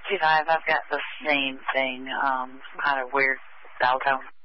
65. I've got the same thing, kind of weird dial tone.